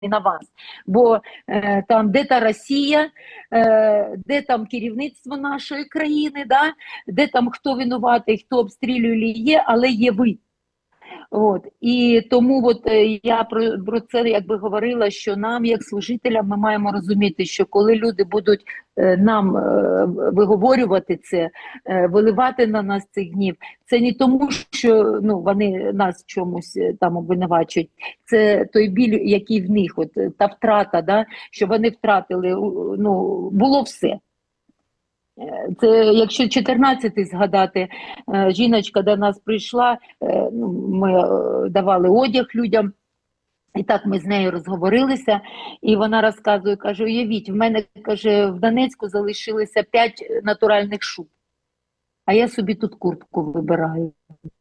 на вас. Бо там де та Росія, де там керівництво нашої країни, да? Де там хто винуватий, хто обстрілює є, але є ви. От. І тому я про це якби говорила, що нам, як служителям, ми маємо розуміти, що коли люди будуть нам виговорювати це, виливати на нас цей гнів, це не тому, що вони нас чомусь там обвинувачують, це той біль, який в них, та втрата, да, що вони втратили, було все. Це, якщо 14-й згадати, жіночка до нас прийшла, ми давали одяг людям, і так ми з нею розговорилися, і вона розказує, каже, уявіть, в мене, каже, в Донецьку залишилося 5 натуральних шуб, а я собі тут куртку вибираю.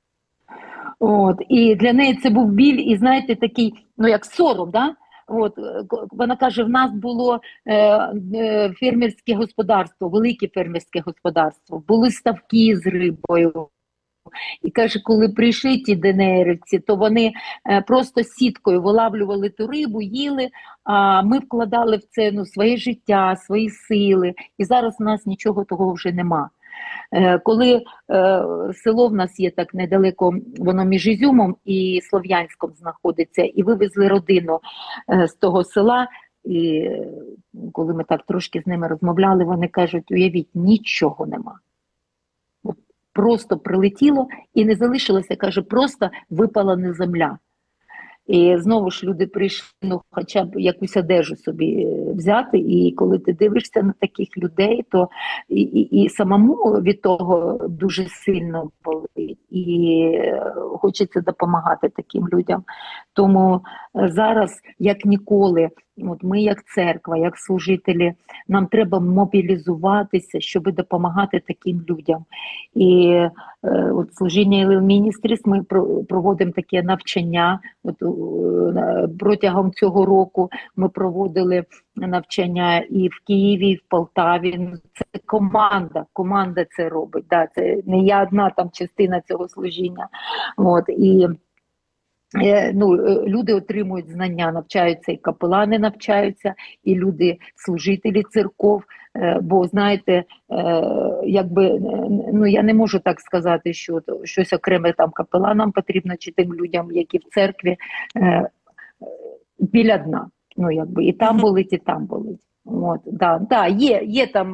От. І для неї це був біль, і знаєте, такий, як сором, да? От, вона каже, в нас було фермерське господарство, велике фермерське господарство, були ставки з рибою. І каже, коли прийшли ті ДНРівці, то вони просто сіткою вилавлювали ту рибу, їли, а ми вкладали в це своє життя, свої сили. І зараз у нас нічого того вже нема. Коли село в нас є так недалеко, воно між Ізюмом і Слов'янськом знаходиться, і вивезли родину з того села, і коли ми так трошки з ними розмовляли, вони кажуть, уявіть, нічого нема. Просто прилетіло і не залишилося, каже, просто випалена земля. І знову ж люди прийшли, хоча б якусь одежу собі взяти, і коли ти дивишся на таких людей, то і самому від того дуже сильно болить, і хочеться допомагати таким людям. Тому зараз, як ніколи, ми як церква, як служителі, нам треба мобілізуватися, щоб допомагати таким людям. І служіння Ілил Міністріс, ми проводимо таке навчання. Протягом цього року ми проводили навчання і в Києві, і в Полтаві. Це команда це робить. Да, це не я одна там частина цього служіння. І люди отримують знання, навчаються, і капелани навчаються, і люди, служителі церков, бо, знаєте, я не можу так сказати, що щось окреме там капеланам потрібно, чи тим людям, які в церкві, біля дна, і там болить, і там болить. Є там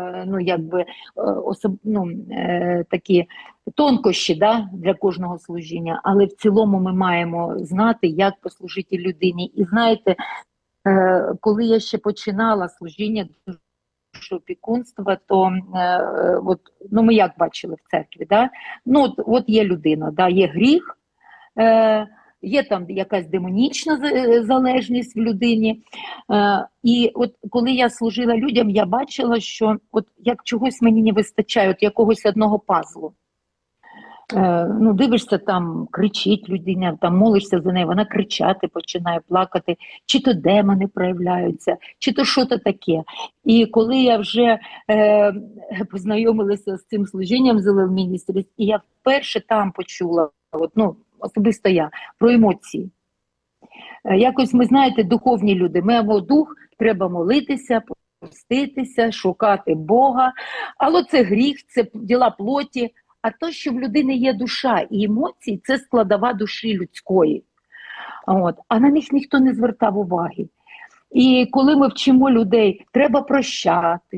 такі тонкощі, для кожного служіння, але в цілому ми маємо знати, як послужити людині. І знаєте, коли я ще починала служіння опікунства, то ми як бачили в церкві, є людина, є гріх, є там якась демонічна залежність в людині. І коли я служила людям, я бачила, що як чогось мені не вистачає, якогось одного пазлу. Дивишся, там кричить людина, там молишся за неї, вона кричати починає, плакати, чи то демони проявляються, чи то що-то таке. І коли я вже познайомилася з цим служінням з Ілил Міністріс, і я вперше там почула, особисто я, про емоції. Якось ми, знаєте, духовні люди, ми маємо дух, треба молитися, поститися, шукати Бога, але це гріх, це діла плоті. А то, що в людини є душа і емоції, це складова душі людської. А на них ніхто не звертав уваги. І коли ми вчимо людей, треба прощати.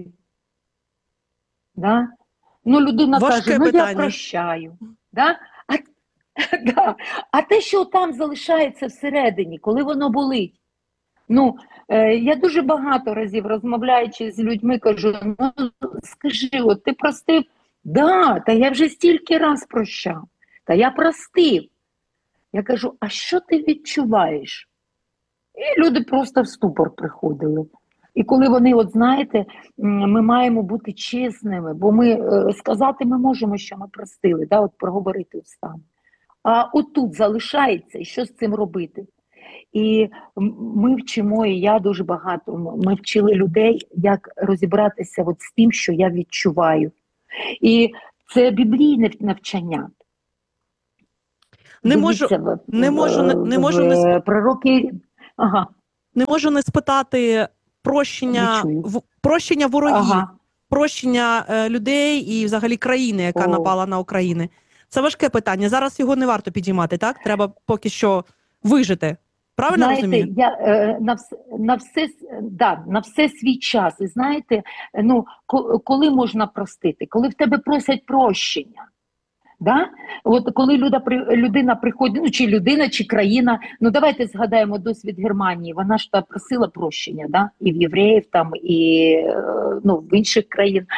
Да? Людина каже, я прощаю. Да? А те, що там залишається всередині, коли воно болить. Я дуже багато разів, розмовляючи з людьми, кажу, скажи, ти простив? Та я вже стільки раз прощав, та я простив. Я кажу, а що ти відчуваєш? І люди просто в ступор приходили. І коли вони, знаєте, ми маємо бути чесними, бо сказати ми можемо, що ми простили, проговорити устами. А отут залишається, і що з цим робити? І ми вчимо, і я дуже багато, ми вчили людей, як розібратися з тим, що я відчуваю. І це біблійне навчання. Не можу не пророки. Ага. не можу не спитати прощення ворогів, Ага. прощення людей і взагалі країни, яка напала на Україну. Це важке питання. Зараз його не варто підіймати, так? Треба поки що вижити. Правильно розумію? Я на все свій час. І знаєте, коли можна простити? Коли в тебе просять прощення. Да? От коли людина приходить, чи людина, чи країна, давайте згадаємо досвід Германії, вона ж просила прощення, да? І в євреїв, там, і в інших країн.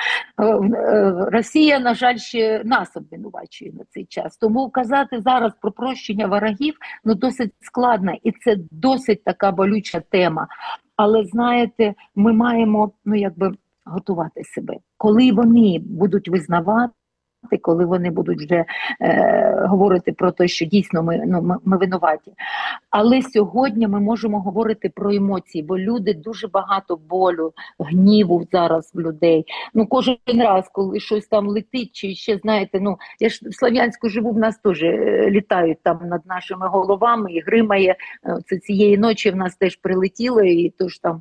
Росія, на жаль, ще нас обвинувачує на цей час. Тому казати зараз про прощення ворогів, досить складно, і це досить така болюча тема. Але, знаєте, ми маємо, готувати себе. Коли вони будуть визнавати, коли вони будуть вже говорити про те, що дійсно ми винуваті. Але сьогодні ми можемо говорити про емоції, бо люди, дуже багато болю, гніву зараз в людей. Кожен раз, коли щось там летить, чи ще, знаєте, я ж в Слов'янську живу, в нас теж літають там над нашими головами і гримає. Це цієї ночі в нас теж прилетіло, і тож там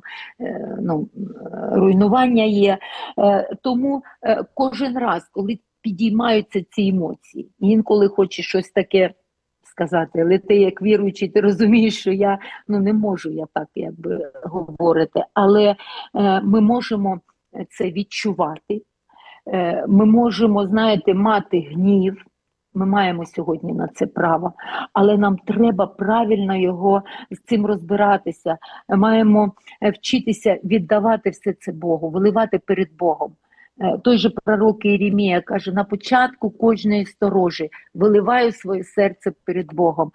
руйнування є. Тому кожен раз, коли підіймаються ці емоції. Інколи хочеш щось таке сказати, але ти як віруючий, ти розумієш, що я не можу я так говорити. Але ми можемо це відчувати. Ми можемо, знаєте, мати гнів. Ми маємо сьогодні на це право. Але нам треба правильно з цим розбиратися. Маємо вчитися віддавати все це Богу, виливати перед Богом. Той же пророк Єремія каже, на початку кожної сторожі виливаю своє серце перед Богом.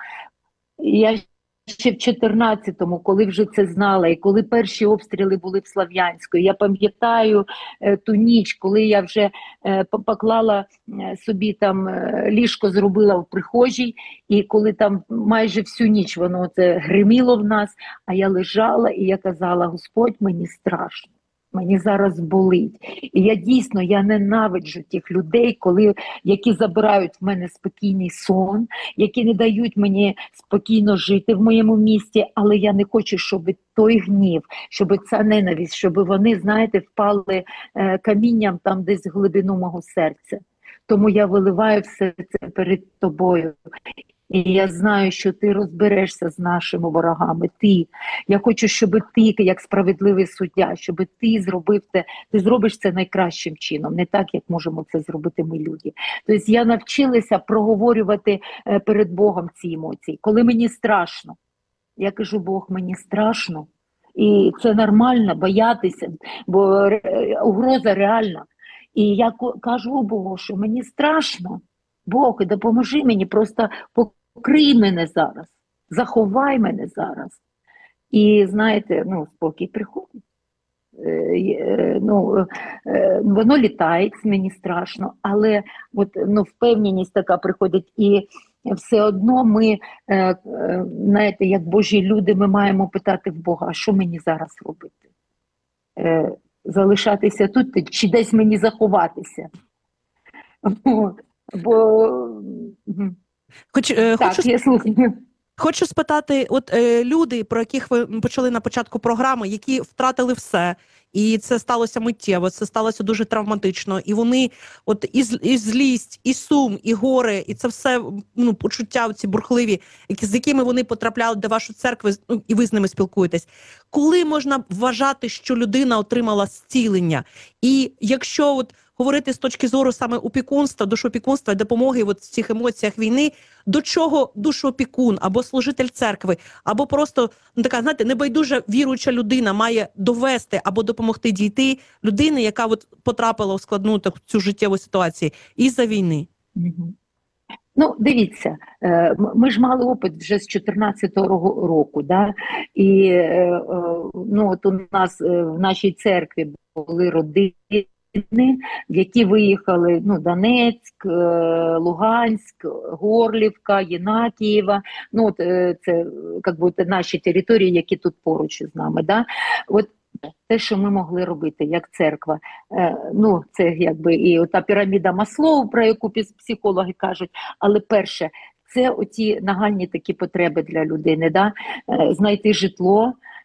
Я ще в 14-му, коли вже це знала, і коли перші обстріли були в Слов'янську, я пам'ятаю ту ніч, коли я вже поклала собі там ліжко, зробила в прихожій, і коли там майже всю ніч воно це гриміло в нас, а я лежала і я казала, Господь, мені страшно. Мені зараз болить. І я ненавиджу тих людей, які забирають в мене спокійний сон, які не дають мені спокійно жити в моєму місті, але я не хочу, щоб той гнів, щоб ця ненависть, щоб вони, знаєте, впали камінням там десь в глибину мого серця. Тому я виливаю все це перед тобою. І я знаю, що ти розберешся з нашими ворогами. Я хочу, щоб ти, як справедливий суддя, щоб ти зробиш це найкращим чином, не так, як можемо це зробити ми, люди. Тобто я навчилася проговорювати перед Богом ці емоції. Коли мені страшно, я кажу, Бог, мені страшно. І це нормально, боятися, бо угроза реальна. І я кажу Богу, що мені страшно. Бог, допоможи мені, просто покрий мене зараз, заховай мене зараз. І, знаєте, спокій приходить. Воно літає, мені страшно, але впевненість така приходить. І все одно ми, знаєте, як Божі люди, ми маємо питати в Бога, а що мені зараз робити? Залишатися тут, чи десь мені заховатися? Хочу спитати, люди, про яких ви почали на початку програми, які втратили все, і це сталося миттєво, це сталося дуже травматично, і вони, і злість, і сум, і горе, і це все, почуття ці бурхливі, з якими вони потрапляли до вашої церкви, і ви з ними спілкуєтесь. Коли можна вважати, що людина отримала зцілення? І якщо говорити з точки зору саме опікунства, душоопікунства, допомоги в цих емоціях війни, до чого душоопікун або служитель церкви, або просто така, знаєте, небайдужа віруюча людина має довести або допомогти дійти людини, яка потрапила у складну цю життєву ситуацію із-за війни? Дивіться, ми ж мали опит вже з 14-го року, да? І у нас в нашій церкві були родини, які виїхали, Донецьк, Луганськ, Горлівка, Єнакієва, це наші території, які тут поруч з нами. Да? Те, що ми могли робити як церква, це і ота піраміда Маслоу, про яку психологи кажуть, але перше, це оті нагальні такі потреби для людини, да? Знайти житло,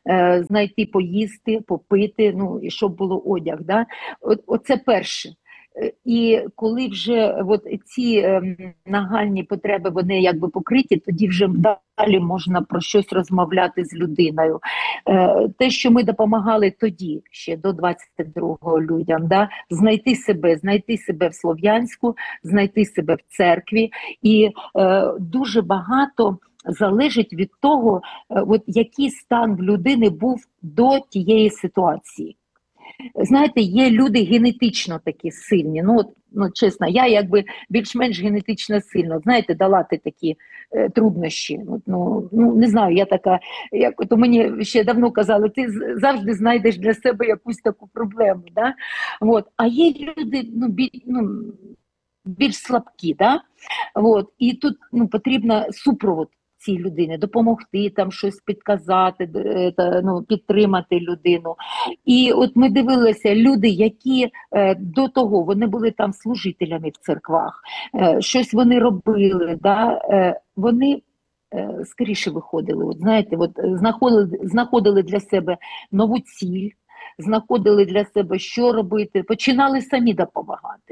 знайти поїсти, попити, ну і щоб було одяг. Да? Оце перше. І коли вже от ці нагальні потреби, вони якби покриті, тоді вже далі можна про щось розмовляти з людиною. Те, що ми допомагали тоді, ще до 22-го людям, да, знайти себе в Слов'янську, знайти себе в церкві. І дуже багато залежить від того, от який стан в людини був до тієї ситуації. Знаєте, є люди генетично такі сильні. Ну чесно, я якби більш-менш генетично сильно, знаєте, долати такі труднощі. Не знаю, я така, то мені ще давно казали, ти завжди знайдеш для себе якусь таку проблему. Да? А є люди більш слабкі, да? І тут потрібно супровод цій людині, допомогти, там щось підказати, підтримати людину. І от ми дивилися, люди, які до того, вони були там служителями в церквах, щось вони робили, да? Вони скоріше виходили, знаходили для себе нову ціль, знаходили для себе, що робити, починали самі допомагати.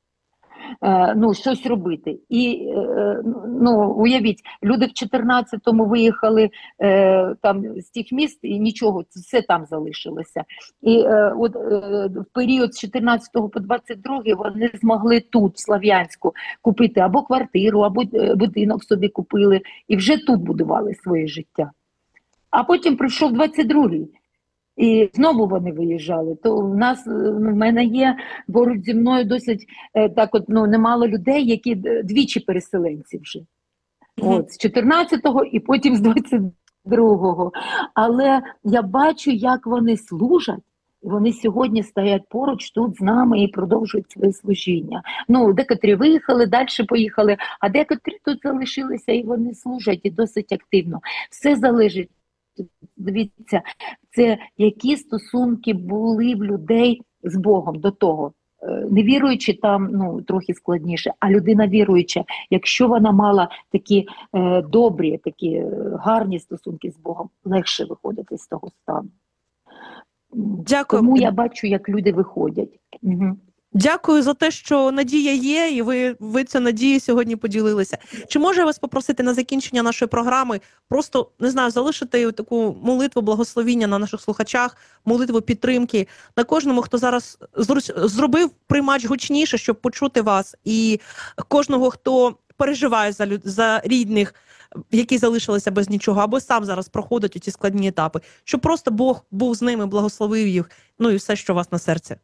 Щось робити. І, уявіть, люди в 14-му виїхали там з тих міст, і нічого, все там залишилося. І в період з 14-го по 22-й вони змогли тут, в Слов'янську, купити або квартиру, або будинок собі купили, і вже тут будували своє життя. А потім прийшов 22-й. І знову вони виїжджали. То в мене є поруч зі мною досить немало людей, які двічі переселенці вже. З 14-го і потім з 22-го. Але я бачу, як вони служать. Вони сьогодні стоять поруч тут з нами і продовжують своє служіння. Декотрі виїхали, далі поїхали, а декотрі тут залишилися і вони служать і досить активно. Все залежить. Дивіться, це які стосунки були в людей з Богом до того. Невіруючи там, трохи складніше, а людина віруюча, якщо вона мала такі добрі, такі гарні стосунки з Богом, легше виходити з того стану. Дякую. Тому я бачу, як люди виходять. Угу. Дякую за те, що надія є, і ви цю надію сьогодні поділилися. Чи можу я вас попросити на закінчення нашої програми просто, не знаю, залишити таку молитву благословіння на наших слухачах, молитву підтримки на кожному, хто зараз зробив приймач гучніше, щоб почути вас, і кожного, хто переживає за рідних, які залишилися без нічого, або сам зараз проходить ці складні етапи, щоб просто Бог був з ними, благословив їх, і все, що у вас на серці.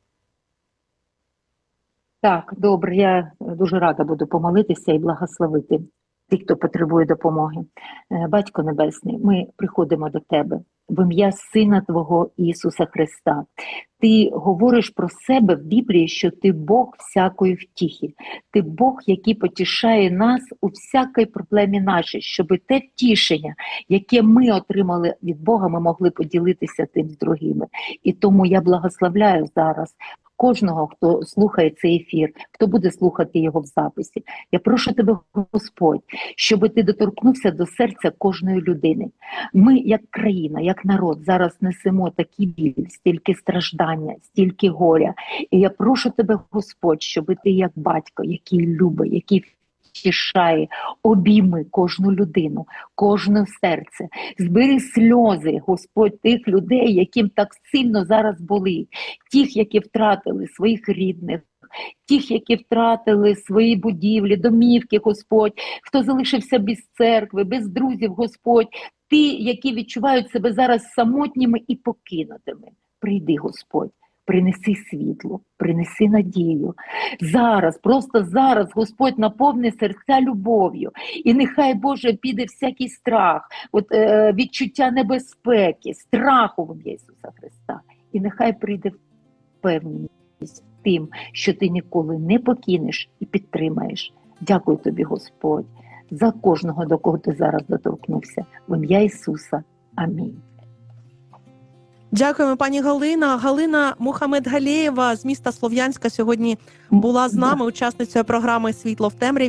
Так, добре, я дуже рада буду помолитися і благословити тих, хто потребує допомоги. Батько Небесний, ми приходимо до Тебе в ім'я Сина Твого Ісуса Христа. Ти говориш про себе в Біблії, що Ти Бог всякої втіхи. Ти Бог, який потішає нас у всякій проблемі нашій, щоб те втішення, яке ми отримали від Бога, ми могли поділитися тим з другими. І тому я благословляю зараз кожного, хто слухає цей ефір, хто буде слухати його в записі. Я прошу Тебе, Господь, щоб Ти доторкнувся до серця кожної людини. Ми, як країна, як народ, зараз несемо такий біль, стільки страждання, стільки горя. І я прошу Тебе, Господь, щоб Ти, як батько, який любить, який втішає, обійми кожну людину, кожне серце. Збери сльози, Господь, тих людей, яким так сильно зараз болить, тих, які втратили своїх рідних, тих, які втратили свої будівлі, домівки, Господь, хто залишився без церкви, без друзів, Господь, ті, які відчувають себе зараз самотніми і покинутими. Прийди, Господь. Принеси світло, принеси надію. Зараз, просто зараз Господь наповни серця любов'ю. І нехай, Боже, піде всякий страх, відчуття небезпеки, страху в ім'я Ісуса Христа. І нехай прийде впевненість тим, що Ти ніколи не покинеш і підтримаєш. Дякую Тобі, Господь, за кожного, до кого Ти зараз доторкнувся. В ім'я Ісуса. Амінь. Дякуємо, пані Галина. Галина Мухамедгалєєва з міста Слов'янська сьогодні була з нами, учасницею програми «Світло в темряві».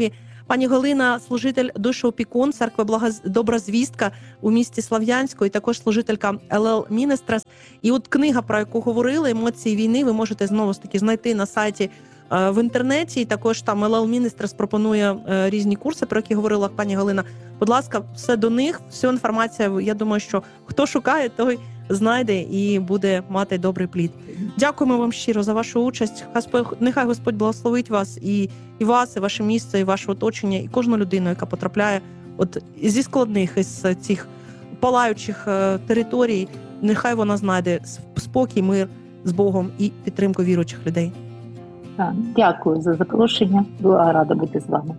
Пані Галина, служитель душоопікун церкви Добра Звістка у місті Слов'янську і також служителька ЛЛ Мінестрес. І от книга, про яку говорили, «Емоції війни», ви можете знову ж таки знайти на сайті в інтернеті. І також там ЛЛ Мінестрес пропонує різні курси, про які говорила пані Галина. Будь ласка, все до них, всю інформацію, я думаю, що хто шукає, той знайде і буде мати добрий плід. Дякуємо вам щиро за вашу участь. Нехай Господь благословить вас і вас, і ваше місце, і ваше оточення, і кожну людину, яка потрапляє от зі складних, із цих палаючих територій. Нехай вона знайде спокій, мир з Богом і підтримку віруючих людей. Дякую за запрошення. Була рада бути з вами.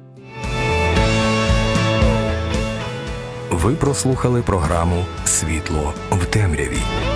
Ви прослухали програму «Світло в темряві».